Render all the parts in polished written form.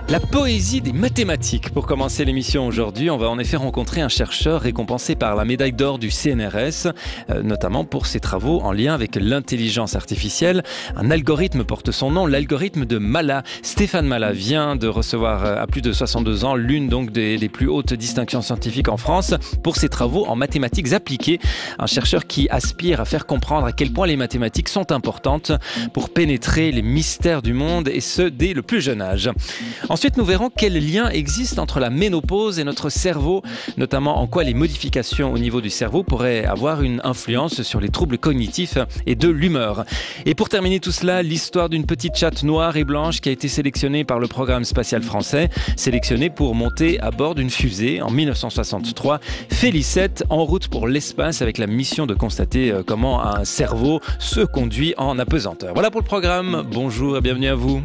La poésie des mathématiques. Pour commencer l'émission aujourd'hui, on va en effet rencontrer un chercheur récompensé par la médaille d'or du CNRS, notamment pour ses travaux en lien avec l'intelligence artificielle. Un algorithme porte son nom, l'algorithme de Mala. Stéphane Mala vient de recevoir à plus de 62 ans l'une donc des plus hautes distinctions scientifiques en France pour ses travaux en mathématiques appliquées. Un chercheur qui aspire à faire comprendre à quel point les mathématiques sont importantes pour pénétrer les mystères du monde, et ce dès le plus jeune âge. Ensuite, nous verrons quel lien existe entre la ménopause et notre cerveau, notamment en quoi les modifications au niveau du cerveau pourraient avoir une influence sur les troubles cognitifs et de l'humeur. Et pour terminer tout cela, l'histoire d'une petite chatte noire et blanche qui a été sélectionnée par le programme spatial français, sélectionnée pour monter à bord d'une fusée en 1963. Félicette, en route pour l'espace avec la mission de constater comment un cerveau se conduit en apesanteur. Voilà pour le programme. Bonjour et bienvenue à vous.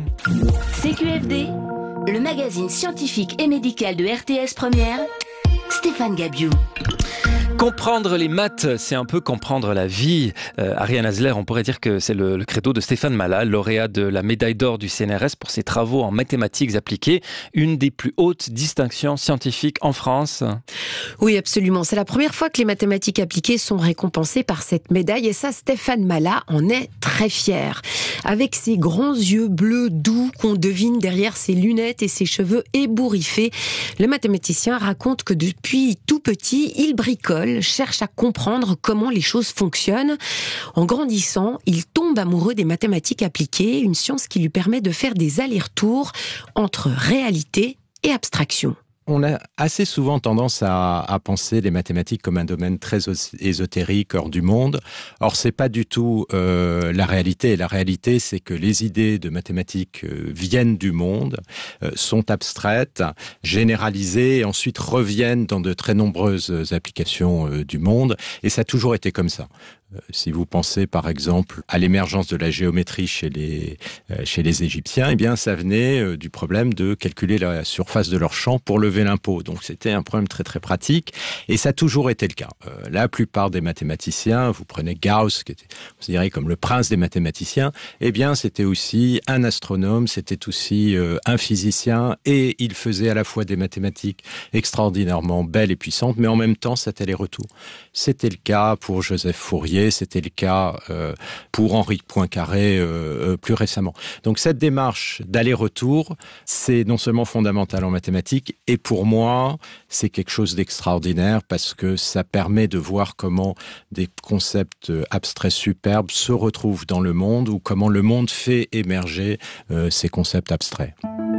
CQFD, le magazine scientifique et médical de RTS Première, Stéphane Gabiou. Comprendre les maths, c'est un peu comprendre la vie. Ariane Hasler, on pourrait dire que c'est le credo de Stéphane Mala, lauréat de la médaille d'or du CNRS pour ses travaux en mathématiques appliquées, une des plus hautes distinctions scientifiques en France. Oui, absolument. C'est la première fois que les mathématiques appliquées sont récompensées par cette médaille, et ça, Stéphane Mala en est très fier. Avec ses grands yeux bleus doux qu'on devine derrière ses lunettes et ses cheveux ébouriffés, le mathématicien raconte que depuis tout petit, il bricole, cherche à comprendre comment les choses fonctionnent. En grandissant, il tombe amoureux des mathématiques appliquées, une science qui lui permet de faire des allers-retours entre réalité et abstraction. On a assez souvent tendance à penser les mathématiques comme un domaine très ésotérique, hors du monde. Or, c'est pas du tout la réalité. La réalité, c'est que les idées de mathématiques viennent du monde, sont abstraites, généralisées, et ensuite reviennent dans de très nombreuses applications du monde. Et ça a toujours été comme ça. Si vous pensez par exemple à l'émergence de la géométrie chez les Égyptiens, eh bien ça venait du problème de calculer la surface de leur champ pour lever l'impôt. Donc c'était un problème très très pratique, et ça a toujours été le cas. La plupart des mathématiciens, vous prenez Gauss, qui était considéré comme le prince des mathématiciens, eh bien c'était aussi un astronome, c'était aussi un physicien, et il faisait à la fois des mathématiques extraordinairement belles et puissantes, mais en même temps cet aller-retour. C'était le cas pour Joseph Fourier, c'était le cas pour Henri Poincaré plus récemment. Donc cette démarche d'aller-retour, c'est non seulement fondamental en mathématiques, et pour moi, c'est quelque chose d'extraordinaire parce que ça permet de voir comment des concepts abstraits superbes se retrouvent dans le monde, ou comment le monde fait émerger ces concepts abstraits.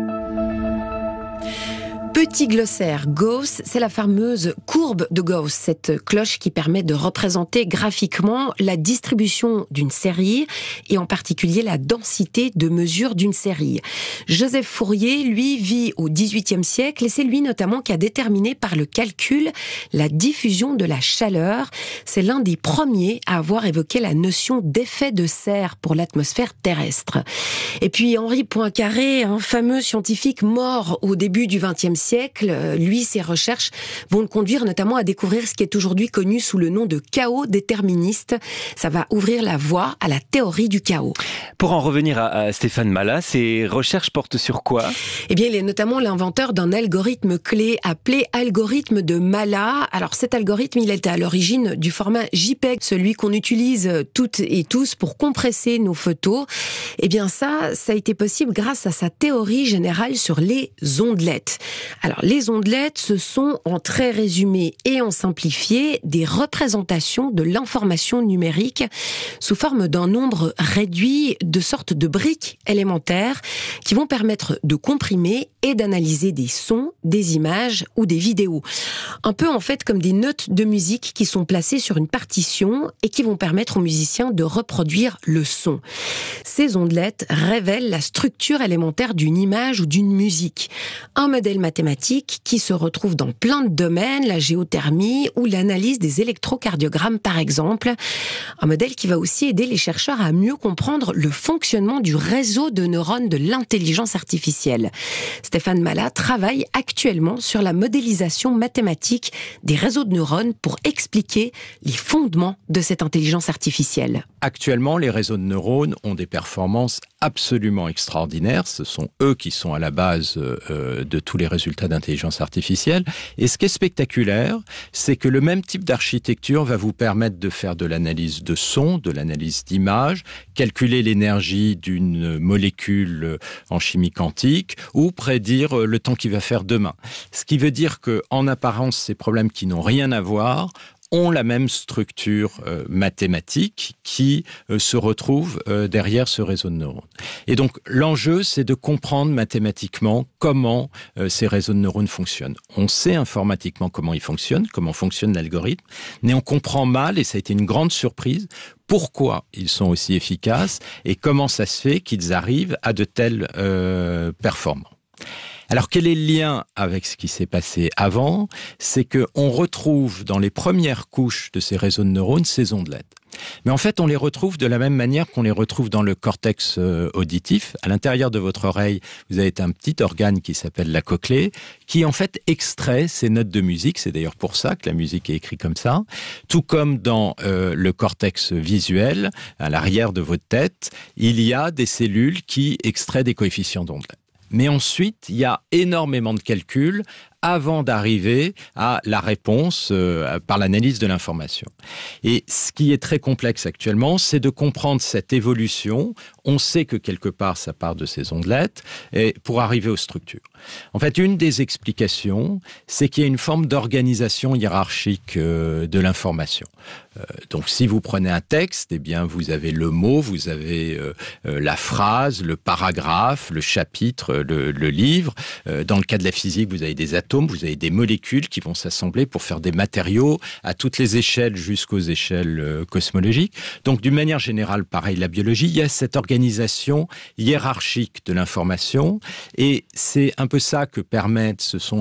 Petit glossaire, Gauss, c'est la fameuse courbe de Gauss, cette cloche qui permet de représenter graphiquement la distribution d'une série, et en particulier la densité de mesure d'une série. Joseph Fourier, lui, vit au XVIIIe siècle, et c'est lui notamment qui a déterminé par le calcul la diffusion de la chaleur. C'est l'un des premiers à avoir évoqué la notion d'effet de serre pour l'atmosphère terrestre. Et puis Henri Poincaré, un fameux scientifique mort au début du XXe siècle, lui, ses recherches vont le conduire notamment à découvrir ce qui est aujourd'hui connu sous le nom de chaos déterministe. Ça va ouvrir la voie à la théorie du chaos. Pour en revenir à Stéphane Mala, ses recherches portent sur quoi ? Eh bien, il est notamment l'inventeur d'un algorithme clé appelé algorithme de Mala. Alors, cet algorithme, il était à l'origine du format JPEG, celui qu'on utilise toutes et tous pour compresser nos photos. Eh bien, ça a été possible grâce à sa théorie générale sur les ondelettes. Alors, les ondelettes, ce sont, en très résumé et en simplifié, des représentations de l'information numérique sous forme d'un nombre réduit de sortes de briques élémentaires qui vont permettre de comprimer et d'analyser des sons, des images ou des vidéos. Un peu en fait comme des notes de musique qui sont placées sur une partition et qui vont permettre aux musiciens de reproduire le son. Ces ondelettes révèlent la structure élémentaire d'une image ou d'une musique. Un modèle mathématique mathématique qui se retrouve dans plein de domaines, la géothermie ou l'analyse des électrocardiogrammes par exemple. Un modèle qui va aussi aider les chercheurs à mieux comprendre le fonctionnement du réseau de neurones de l'intelligence artificielle. Stéphane Mallat travaille actuellement sur la modélisation mathématique des réseaux de neurones pour expliquer les fondements de cette intelligence artificielle. Actuellement, les réseaux de neurones ont des performances absolument extraordinaires. Ce sont eux qui sont à la base de tous les résultats d'intelligence artificielle. Et ce qui est spectaculaire, c'est que le même type d'architecture va vous permettre de faire de l'analyse de son, de l'analyse d'image, calculer l'énergie d'une molécule en chimie quantique ou prédire le temps qu'il va faire demain. Ce qui veut dire qu'en apparence, ces problèmes qui n'ont rien à voir ont la même structure mathématique qui se retrouve derrière ce réseau de neurones. Et donc, l'enjeu, c'est de comprendre mathématiquement comment ces réseaux de neurones fonctionnent. On sait informatiquement comment ils fonctionnent, comment fonctionne l'algorithme, mais on comprend mal, et ça a été une grande surprise, pourquoi ils sont aussi efficaces et comment ça se fait qu'ils arrivent à de telles performances. Alors, quel est le lien avec ce qui s'est passé avant? C'est qu'on retrouve dans les premières couches de ces réseaux de neurones ces ondelettes. Mais en fait, on les retrouve de la même manière qu'on les retrouve dans le cortex auditif. À l'intérieur de votre oreille, vous avez un petit organe qui s'appelle la cochlée, qui en fait extrait ces notes de musique. C'est d'ailleurs pour ça que la musique est écrite comme ça. Tout comme dans le cortex visuel, à l'arrière de votre tête, il y a des cellules qui extraient des coefficients d'ondelettes. Mais ensuite, il y a énormément de calculs avant d'arriver à la réponse par l'analyse de l'information. Et ce qui est très complexe actuellement, c'est de comprendre cette évolution. On sait que quelque part, ça part de ces ondelettes et pour arriver aux structures. En fait, une des explications, c'est qu'il y a une forme d'organisation hiérarchique de l'information. Donc, si vous prenez un texte, eh bien, vous avez le mot, vous avez la phrase, le paragraphe, le chapitre, le livre. Dans le cas de la physique, vous avez des atomes, vous avez des molécules qui vont s'assembler pour faire des matériaux à toutes les échelles jusqu'aux échelles cosmologiques. Donc, d'une manière générale, pareil, la biologie, il y a cette organisation hiérarchique de l'information et c'est un peu ça que permettent,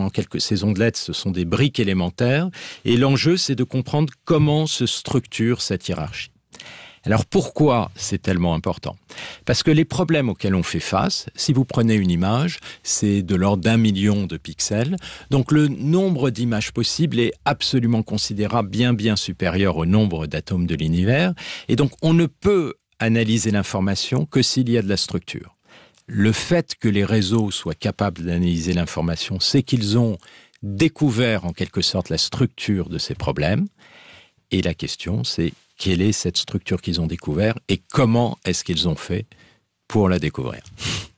ces ondelettes, ce sont des briques élémentaires et l'enjeu, c'est de comprendre comment se structure cette hiérarchie. Alors pourquoi c'est tellement important? Parce que les problèmes auxquels on fait face, si vous prenez une image, c'est de l'ordre d'1 million de pixels. Donc le nombre d'images possibles est absolument considérable, bien supérieur au nombre d'atomes de l'univers. Et donc on ne peut analyser l'information que s'il y a de la structure. Le fait que les réseaux soient capables d'analyser l'information, c'est qu'ils ont découvert en quelque sorte la structure de ces problèmes. Et la question, c'est quelle est cette structure qu'ils ont découverte et comment est-ce qu'ils ont fait pour la découvrir?